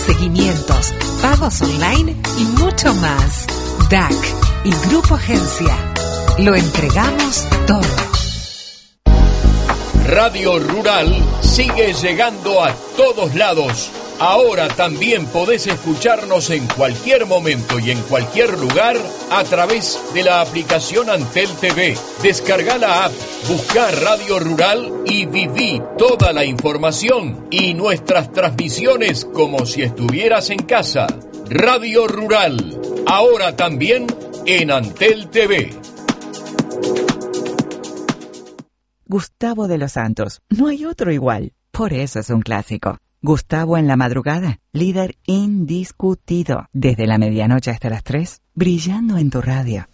seguimientos, pagos online y mucho más. DAC y Grupo Agencia. Lo entregamos todo. Radio Rural sigue llegando a todos lados. Ahora también podés escucharnos en cualquier momento y en cualquier lugar a través de la aplicación Antel TV. Descarga la app, busca Radio Rural y viví toda la información y nuestras transmisiones como si estuvieras en casa. Radio Rural, ahora también en Antel TV. Gustavo de los Santos, no hay otro igual, por eso es un clásico. Gustavo en la madrugada, líder indiscutido, desde la medianoche hasta las 3, brillando en tu radio.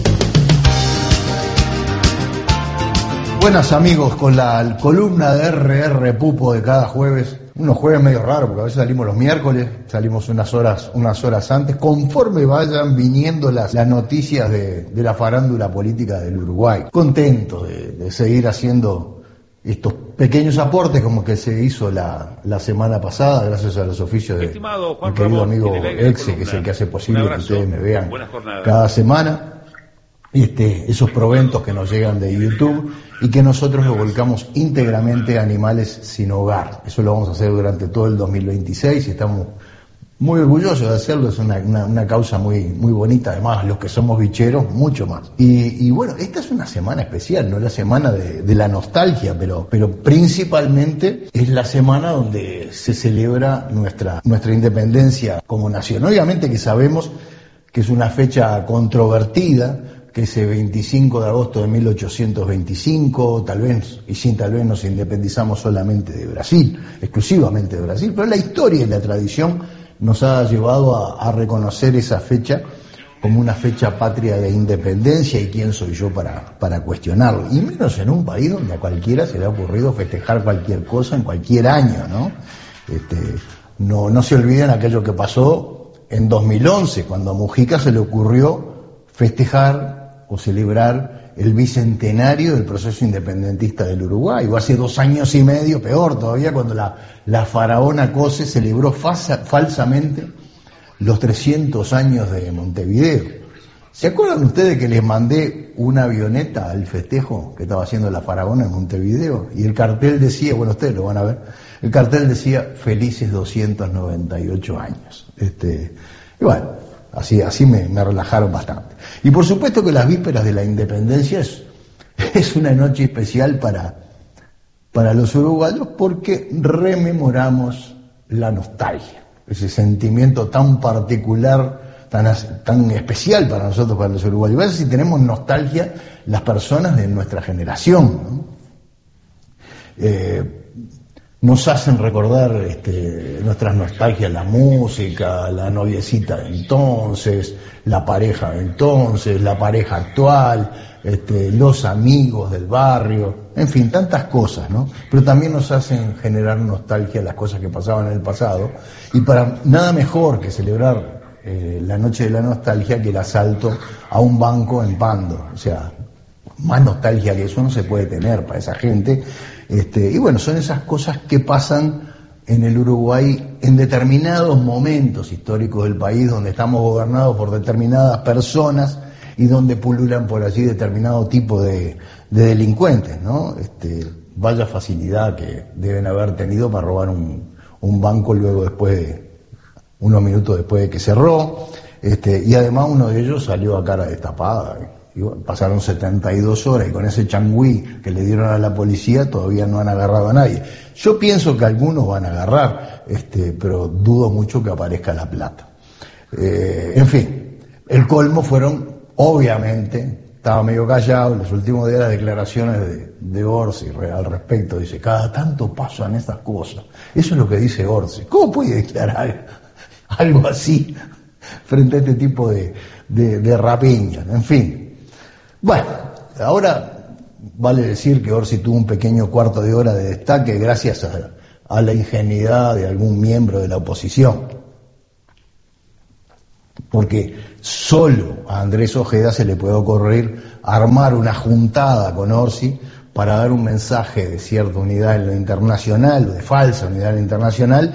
Buenas amigos, con la columna de RR Pupo de cada jueves, unos jueves medio raros porque a veces salimos los miércoles, salimos unas horas antes, conforme vayan viniendo las noticias de la farándula política del Uruguay. Contento de seguir haciendo estos pequeños aportes como que se hizo la semana pasada, gracias a los oficios de mi querido amigo Exe, que es el que hace posible que ustedes me vean cada semana. Esos proventos que nos llegan de YouTube y que nosotros lo volcamos íntegramente a Animales Sin Hogar. Eso lo vamos a hacer durante todo el 2026 y estamos muy orgullosos de hacerlo. Es una causa muy bonita, además los que somos bicheros mucho más. Y bueno, esta es una semana especial, no la semana de la nostalgia, pero principalmente es la semana donde se celebra nuestra independencia como nación. Obviamente que sabemos que es una fecha controvertida, que ese 25 de agosto de 1825, tal vez nos independizamos solamente de Brasil, exclusivamente de Brasil, pero la historia y la tradición nos ha llevado a reconocer esa fecha como una fecha patria de independencia, y quién soy yo para cuestionarlo, y menos en un país donde a cualquiera se le ha ocurrido festejar cualquier cosa en cualquier año, ¿no? No se olviden aquello que pasó en 2011, cuando a Mujica se le ocurrió festejar o celebrar el bicentenario del proceso independentista del Uruguay, o hace 2 años y medio, peor todavía, cuando la faraona Cose celebró falsamente los 300 años de Montevideo. ¿Se acuerdan ustedes que les mandé una avioneta al festejo que estaba haciendo la faraona en Montevideo? Y el cartel decía, bueno, ustedes lo van a ver, el cartel decía felices 298 años. Y bueno, así me relajaron bastante. Y por supuesto que las vísperas de la independencia es una noche especial para los uruguayos, porque rememoramos la nostalgia, ese sentimiento tan particular, tan especial para nosotros, para los uruguayos. A veces si tenemos nostalgia las personas de nuestra generación, ¿no? Nos hacen recordar nuestras nostalgias, la música, la noviecita de entonces, la pareja de entonces, la pareja actual, los amigos del barrio, en fin, tantas cosas, ¿no? Pero también nos hacen generar nostalgia las cosas que pasaban en el pasado, y para nada mejor que celebrar la noche de la nostalgia que el asalto a un banco en Pando. O sea, más nostalgia que eso no se puede tener para esa gente. Y bueno, son esas cosas que pasan en el Uruguay en determinados momentos históricos del país, donde estamos gobernados por determinadas personas y donde pululan por allí determinado tipo de delincuentes, ¿no? Vaya facilidad que deben haber tenido para robar un banco unos minutos después de que cerró, y además uno de ellos salió a cara destapada. Y bueno, pasaron 72 horas y con ese changüí que le dieron a la policía todavía no han agarrado a nadie. Yo pienso que algunos van a agarrar, pero dudo mucho que aparezca la plata. En fin, el colmo fueron, obviamente, estaba medio callado en los últimos días, las declaraciones de Orsi al respecto. Dice, cada tanto pasan estas cosas. Eso es lo que dice Orsi. ¿Cómo puede declarar algo así frente a este tipo de rapiñas? En fin. Bueno, ahora vale decir que Orsi tuvo un pequeño cuarto de hora de destaque gracias a la ingenuidad de algún miembro de la oposición, porque solo a Andrés Ojeda se le puede ocurrir armar una juntada con Orsi para dar un mensaje de cierta unidad en lo internacional, o de falsa unidad en lo internacional,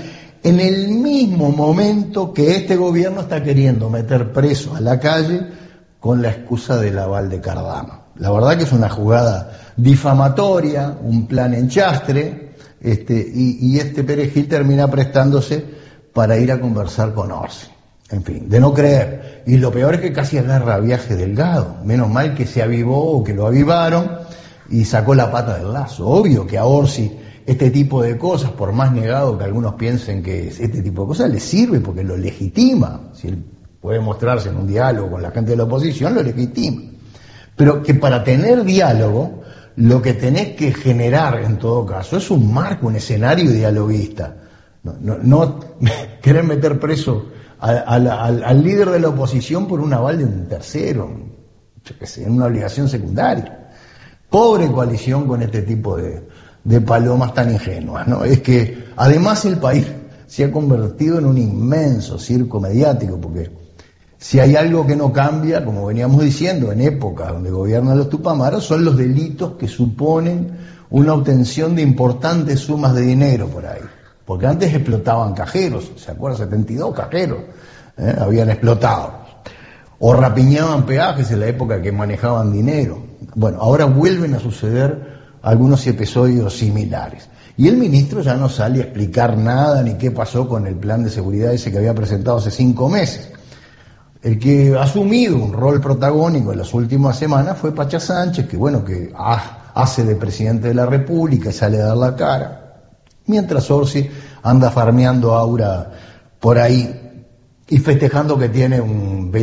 en el mismo momento que este gobierno está queriendo meter preso a la calle con la excusa del aval de Cardama. La verdad que es una jugada difamatoria, un plan enchastre, y este Perejil termina prestándose para ir a conversar con Orsi. En fin, de no creer. Y lo peor es que casi agarra a Viaje Delgado. Menos mal que se avivó o que lo avivaron y sacó la pata del lazo. Obvio que a Orsi este tipo de cosas, por más negado que algunos piensen que este tipo de cosas, le sirve porque lo legitima. Si él puede mostrarse en un diálogo con la gente de la oposición, lo legitima. Pero que para tener diálogo, lo que tenés que generar en todo caso es un marco, un escenario dialoguista. No querer meter preso al líder de la oposición por un aval de un tercero, yo qué sé, en una obligación secundaria. Pobre coalición con este tipo de palomas tan ingenuas, ¿no? Es que además el país se ha convertido en un inmenso circo mediático, porque si hay algo que no cambia, como veníamos diciendo, en épocas donde gobiernan los tupamaros, son los delitos que suponen una obtención de importantes sumas de dinero por ahí. Porque antes explotaban cajeros, ¿se acuerdan? 72 cajeros habían explotado. O rapiñaban peajes en la época que manejaban dinero. Bueno, ahora vuelven a suceder algunos episodios similares. Y el ministro ya no sale a explicar nada ni qué pasó con el plan de seguridad ese que había presentado hace 5 meses. El que ha asumido un rol protagónico en las últimas semanas fue Pacha Sánchez, que bueno, que hace de presidente de la República y sale a dar la cara. Mientras Orsi anda farmeando aura por ahí y festejando que tiene un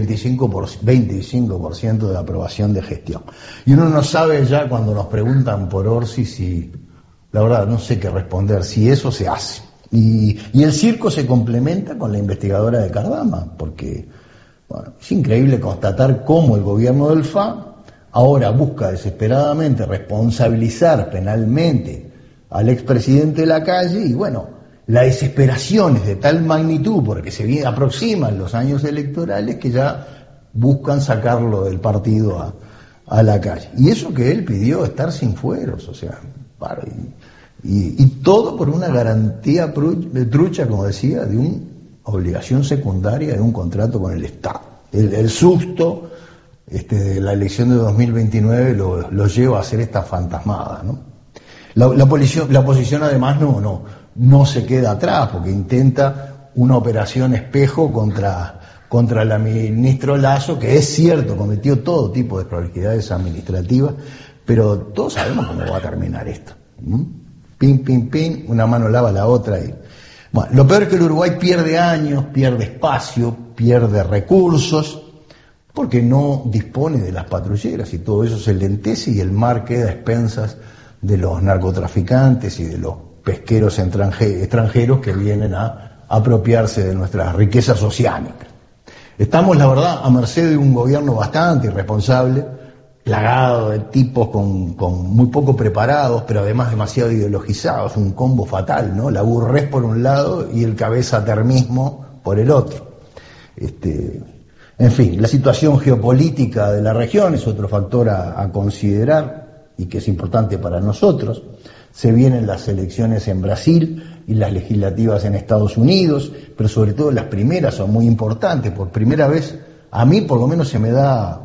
25% de aprobación de gestión. Y uno no sabe ya cuando nos preguntan por Orsi si, la verdad, no sé qué responder, si eso se hace. Y el circo se complementa con la investigadora de Cardama, porque bueno, es increíble constatar cómo el gobierno del FA ahora busca desesperadamente responsabilizar penalmente al expresidente de la calle, y bueno, la desesperación es de tal magnitud porque se aproximan los años electorales que ya buscan sacarlo del partido a la calle. Y eso que él pidió, estar sin fueros, o sea, y todo por una garantía trucha, como decía, de una obligación secundaria de un contrato con el Estado. El susto de la elección de 2029 lo lleva a hacer esta fantasmada, ¿no? La oposición además no se queda atrás, porque intenta una operación espejo contra la ministra Lasso, que es cierto, cometió todo tipo de desprolijidades administrativas, pero todos sabemos cómo va a terminar esto. Pin, pin, pin, una mano lava la otra. Bueno, lo peor es que el Uruguay pierde años, pierde espacio, pierde recursos, porque no dispone de las patrulleras, y todo eso se lentece y el mar queda a expensas de los narcotraficantes y de los pesqueros extranjeros que vienen a apropiarse de nuestras riquezas oceánicas. Estamos, la verdad, a merced de un gobierno bastante irresponsable, plagado de tipos con muy poco preparados, pero además demasiado ideologizados, un combo fatal, ¿no? La burrez por un lado y el cabezatermismo por el otro. En fin, la situación geopolítica de la región es otro factor a considerar y que es importante para nosotros. Se vienen las elecciones en Brasil y las legislativas en Estados Unidos, pero sobre todo las primeras son muy importantes. Por primera vez, a mí por lo menos se me da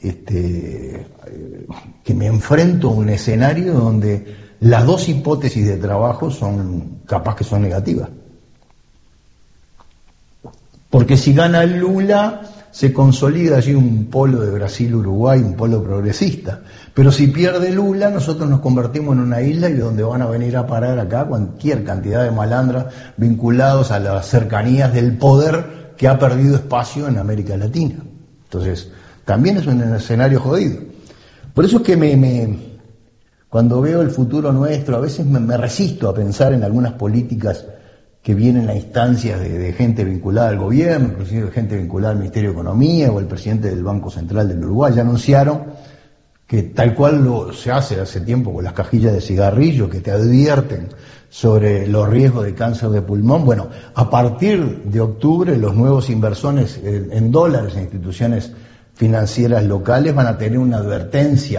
que me enfrento a un escenario donde las dos hipótesis de trabajo son capaz que son negativas. Porque si gana Lula, se consolida allí un polo de Brasil-Uruguay, un polo progresista. Pero si pierde Lula, nosotros nos convertimos en una isla y de donde van a venir a parar acá cualquier cantidad de malandras vinculados a las cercanías del poder que ha perdido espacio en América Latina. Entonces, también es un escenario jodido. Por eso es que cuando veo el futuro nuestro, a veces me resisto a pensar en algunas políticas que vienen a instancias de gente vinculada al gobierno, inclusive gente vinculada al Ministerio de Economía o el presidente del Banco Central del Uruguay. Ya anunciaron que tal cual se hace tiempo con las cajillas de cigarrillo que te advierten sobre los riesgos de cáncer de pulmón. Bueno, a partir de octubre los nuevos inversores en dólares en instituciones financieras locales van a tener una advertencia